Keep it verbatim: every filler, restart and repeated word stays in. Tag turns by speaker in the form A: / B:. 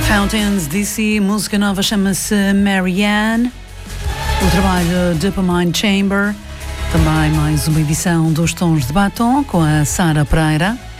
A: Fountains D C, música nova chama-se Marianne. O trabalho Dopamine Chamber. Também mais uma edição dos Tons de Batom com a Sara Pereira.